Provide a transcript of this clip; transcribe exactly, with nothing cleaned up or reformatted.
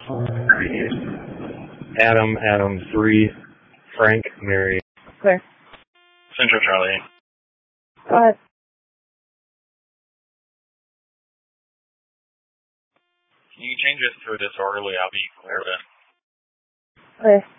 Adam, Adam, three, Frank, Mary. Clear. Central Charlie. Go ahead. Can you change this to a disorderly? I'll be clear with it. Clear.